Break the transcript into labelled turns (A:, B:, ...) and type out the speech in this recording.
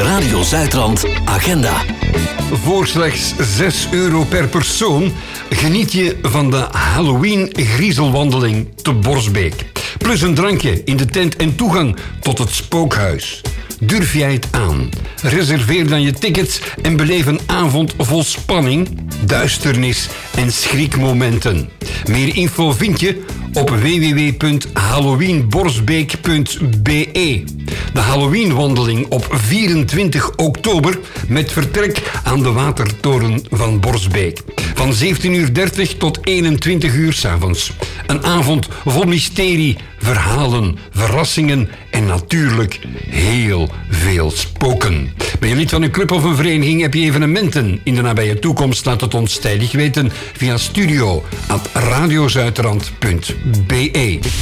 A: Radio Zuidrand Agenda.
B: Voor slechts €6 per persoon geniet je van de Halloween griezelwandeling te Borsbeek. Plus een drankje in de tent en toegang tot het spookhuis. Durf jij het aan? Reserveer dan je tickets en beleef een avond vol spanning, duisternis en schrikmomenten. Meer info vind je op www.halloweenborsbeek.be. De Halloweenwandeling op 24 oktober met vertrek aan de Watertoren van Borsbeek. Van 17:30 tot 21 's avonds. Een avond vol mysterie, verhalen, verrassingen en natuurlijk heel veel spoken. Ben je lid van een club of een vereniging? Heb je evenementen in de nabije toekomst? Laat het ons tijdig weten via studio@radiozuidrand.be.